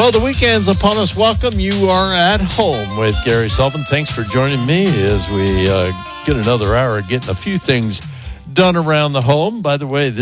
Well, the weekend's upon us. Welcome. You are at home with Gary Sullivan. Thanks for joining me as we get another hour of getting a few things done around the home. By the way,